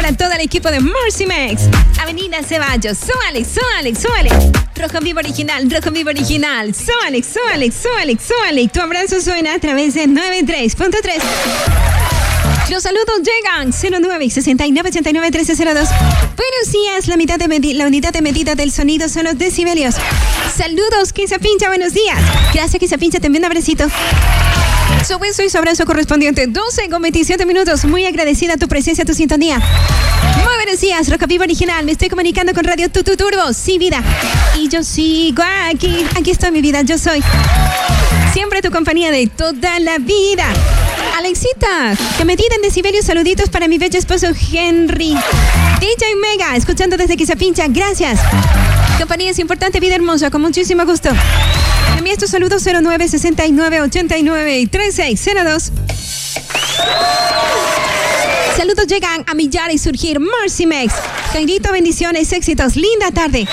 para todo el equipo de Mercy Mex. Avenida Ceballos, súale, súale, súale. Rojo Vivo Original, Rojo Vivo Original. Súale, súale, súale, súale. Tu abrazo suena a través de 93.3. Los saludos llegan 0969891302. Buenos días, la unidad de medida del sonido son los decibelios. Saludos, Quizapincha, buenos días. Gracias, Quizapincha, te envío un abracito. Su beso y su abrazo correspondiente 12 con 27 minutos. Muy agradecida a tu presencia, a tu sintonía. Muy buenos días, Roca Viva Original. Me estoy comunicando con Radio Tutu Turbo. Sí, vida. Y yo sigo aquí. Aquí estoy, mi vida. Yo soy siempre tu compañía de toda la vida. Alexita, que medida en decibelios, saluditos para mi bello esposo Henry. DJ Mega, escuchando desde Quizapincha, gracias. Compañía es importante, vida hermosa, con muchísimo gusto. Envía estos saludos 0969893602. Saludos llegan a Millar y Surgir, Mercy Mex. Jairito, bendiciones, éxitos, linda tarde.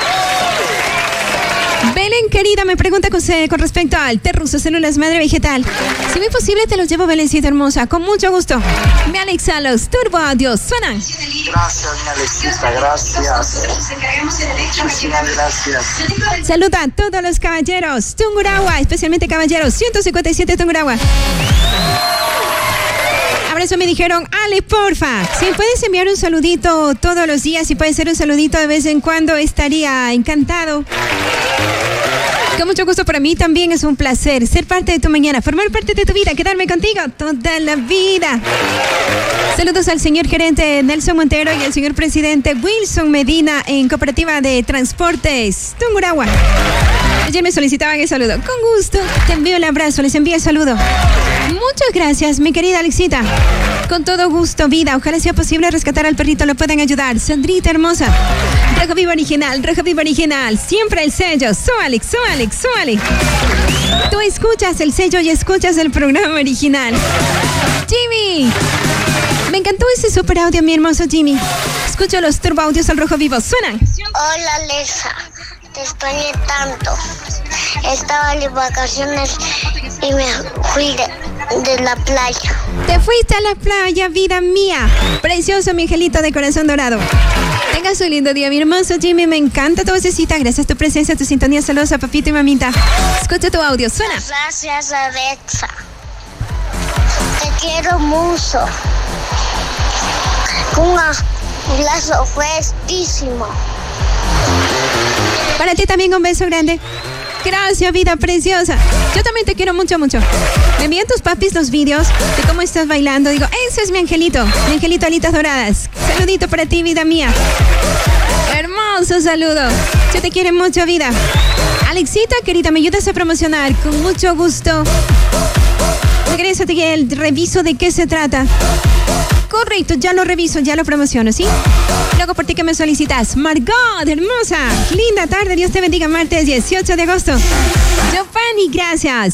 Belén, querida, me pregunta con respecto al té ruso, células madre vegetal. Si muy posible, te los llevo, Belencita hermosa, con mucho gusto. Me Alexa, los Turbo Audio suenan. Gracias, mi Alexita, gracias. Muchísimas gracias. Saluda a todos los caballeros, Tungurahua, especialmente caballeros, 157 Tungurahua. Abrazo, me dijeron, Ale, porfa, si puedes enviar un saludito todos los días, si puede ser un saludito de vez en cuando, estaría encantado. Con mucho gusto, para mí también es un placer ser parte de tu mañana, formar parte de tu vida, quedarme contigo toda la vida. Saludos al señor gerente Nelson Montero y al señor presidente Wilson Medina en Cooperativa de Transportes Tungurahua. Ayer me solicitaban el saludo. Con gusto, te envío el abrazo, les envío el saludo. Muchas gracias, mi querida Alexita. Con todo gusto, vida. Ojalá sea posible rescatar al perrito, lo puedan ayudar. Sandrita hermosa. Rojo Vivo Original, Rojo Vivo Original. Siempre el sello. Súale, súale, súale. Tú escuchas el sello y escuchas el programa original. Jimmy. Me encantó ese super audio, mi hermoso Jimmy. Escucho los turbo audios al Rojo Vivo. Suenan. Hola, Alexa. Te extrañé tanto. Estaba en vacaciones y me fui de la playa. Te fuiste a la playa, vida mía. Precioso, mi angelito de corazón dorado. Tengas un lindo día, mi hermoso Jimmy. Me encanta tu vocecita. Gracias a tu presencia, a tu sintonía. Saludos a papito y mamita. Escucha tu audio. Suena. Gracias, Alexa. Te quiero mucho. Con un abrazo fuertísimo. Para ti también un beso grande. Gracias, vida preciosa. Yo también te quiero mucho, mucho. Me envían tus papis los vídeos de cómo estás bailando. Digo, ese es mi angelito alitas doradas. Saludito para ti, vida mía. Hermoso saludo. Yo te quiero mucho, vida. Alexita, querida, me ayudas a promocionar con mucho gusto. Regrésate el reviso de qué se trata. Correcto, ya lo reviso, ya lo promociono, ¿sí? Luego por ti que me solicitas. Margot, hermosa. Linda tarde, Dios te bendiga, martes 18 de agosto. Giovanni, gracias.